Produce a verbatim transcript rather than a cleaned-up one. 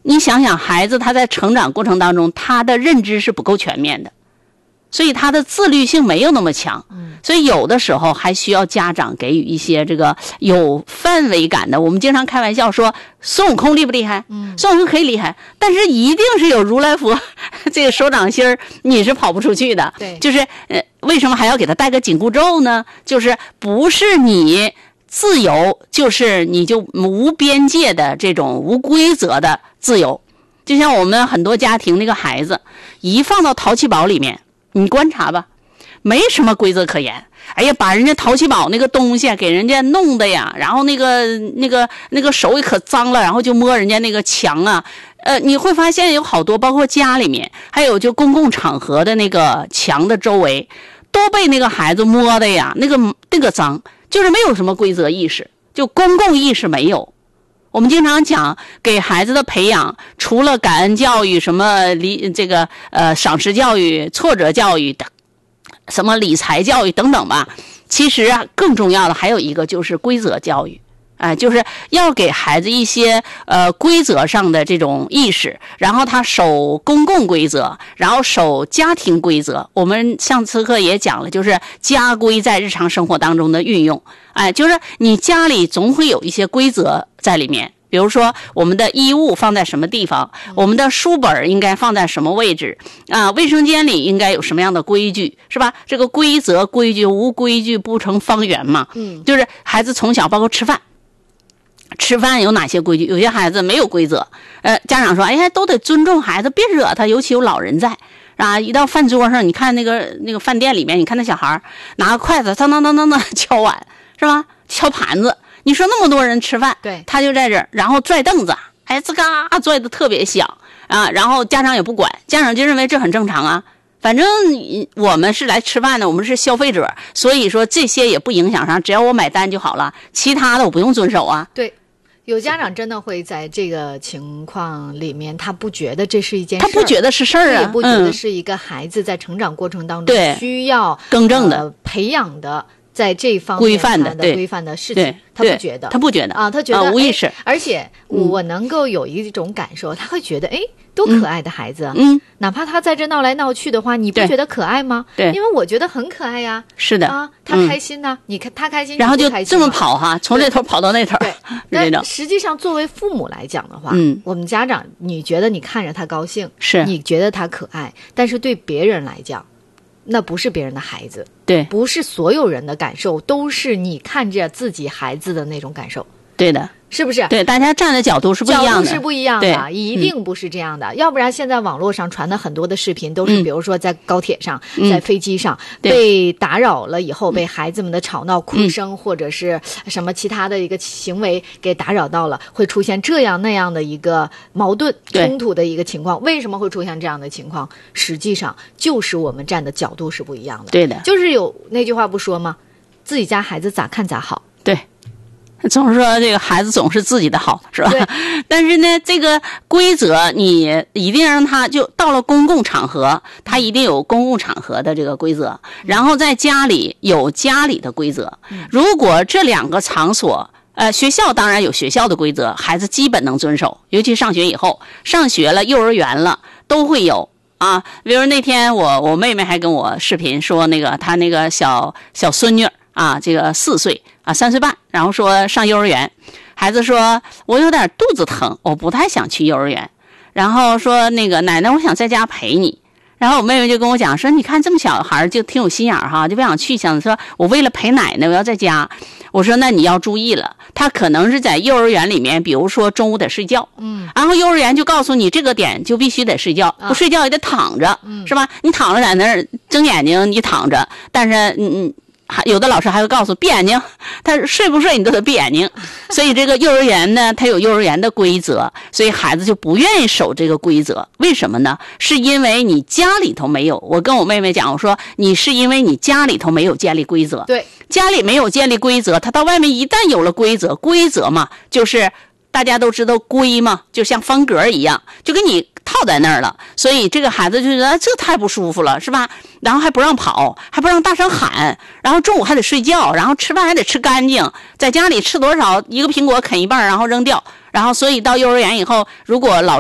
你想想，孩子他在成长过程当中，他的认知是不够全面的，所以他的自律性没有那么强，所以有的时候还需要家长给予一些这个有范围感的。我们经常开玩笑说，孙悟空厉不厉害？嗯，孙悟空可以厉害，但是一定是有如来佛这个手掌心儿，你是跑不出去的。 对， 就是呃，为什么还要给他带个紧箍咒呢？就是不是你自由，就是你就无边界的这种无规则的自由。就像我们很多家庭那个孩子一放到淘气堡里面，你观察吧，没什么规则可言。哎呀，把人家淘气堡那个东西给人家弄的呀，然后那个那个那个手也可脏了，然后就摸人家那个墙啊。呃，你会发现有好多，包括家里面，还有就公共场合的那个墙的周围，都被那个孩子摸的呀，那个那个脏，就是没有什么规则意识，就公共意识没有。我们经常讲给孩子的培养，除了感恩教育、什么理这个呃赏识教育、挫折教育的，什么理财教育等等吧，其实啊更重要的还有一个就是规则教育。哎、呃，就是要给孩子一些呃规则上的这种意识，然后他守公共规则，然后守家庭规则。我们上次课也讲了，就是家规在日常生活当中的运用。哎，就是你家里总会有一些规则在里面，比如说我们的衣物放在什么地方，我们的书本应该放在什么位置啊？卫生间里应该有什么样的规矩，是吧？这个规则规矩，无规矩不成方圆嘛。嗯，就是孩子从小包括吃饭。吃饭有哪些规矩？有些孩子没有规则，呃，家长说，哎呀，都得尊重孩子，别惹他，尤其有老人在，啊，一到饭桌上，你看那个那个饭店里面，你看那小孩拿个筷子，当当当当当敲碗，是吧？敲盘子，你说那么多人吃饭， 对， 他就在这儿，然后拽凳子，哎，吱嘎拽的特别响啊，然后家长也不管，家长就认为这很正常啊。反正我们是来吃饭的，我们是消费者，所以说这些也不影响上，只要我买单就好了，其他的我不用遵守啊。 对。有家长真的会在这个情况里面，他不觉得这是一件事， 他不觉得是事儿啊， 也不觉得是一个孩子在成长过程当中需要更正的、 呃、培养的，在这方面规范的规范的事情，他不觉得， 他不觉得啊，他觉得、 啊、无意识。 而且我能够有一种感受，嗯、他会觉得，哎，多可爱的孩子， 嗯， 哪怕他在这闹来闹去的话，你不觉得可爱吗？ 对， 因为我觉得很可爱呀。 是的啊，他开心呢、啊嗯，你看他开心， 然后就这么跑哈，从这头跑到那头。 对，但实际上作为父母来讲的话，嗯，我们家长，你觉得你看着他高兴， 是你觉得他可爱，但是对别人来讲，那不是别人的孩子， 对， 不是所有人的感受都是你看着自己孩子的那种感受， 对的。 是不是？ 对，大家站的角度是不一样的， 角度是不一样的，一定不是这样的、嗯。要不然现在网络上传的很多的视频都是，比如说在高铁上、嗯、在飞机上、嗯、被打扰了以后，被孩子们的吵闹、哭声、嗯、或者是什么其他的一个行为给打扰到了，会出现这样那样的一个矛盾冲突的一个情况。为什么会出现这样的情况？实际上就是我们站的角度是不一样的。 对的， 就是有那句话不说吗？自己家孩子咋看咋好。 对。总是说这个孩子总是自己的好，是吧？但是呢，这个规则你一定让他就到了公共场合，他一定有公共场合的这个规则，然后在家里有家里的规则。如果这两个场所，呃，学校当然有学校的规则，孩子基本能遵守，尤其上学以后，上学了、幼儿园了都会有啊。比如那天我我妹妹还跟我视频说，那个她那个小小孙女啊，这个四岁。啊，三岁半，然后说上幼儿园，孩子说我有点肚子疼，我不太想去幼儿园，然后说那个奶奶，我想在家陪你。然后我妹妹就跟我讲说，你看这么小孩就挺有心眼哈，就不想去，想说我为了陪奶奶，我要在家。我说那你要注意了，他可能是在幼儿园里面，比如说中午得睡觉，嗯，然后幼儿园就告诉你这个点就必须得睡觉，不睡觉也得躺着，嗯，是吧？你躺着在那儿睁眼睛，你躺着，但是嗯嗯。还有的老师还会告诉闭眼睛，他睡不睡你都得闭眼睛。所以这个幼儿园呢，它有幼儿园的规则，所以孩子就不愿意守这个规则。为什么呢？是因为你家里头没有。我跟我妹妹讲，我说你是因为你家里头没有建立规则。 对， 家里没有建立规则，他到外面一旦有了规则，规则嘛，就是大家都知道规嘛，就像方格一样，就给你套在那儿了。所以这个孩子就觉得这太不舒服了，是吧？然后还不让跑，还不让大声喊，然后中午还得睡觉，然后吃饭还得吃干净，在家里吃多少一个苹果啃一半然后扔掉，然后所以到幼儿园以后，如果老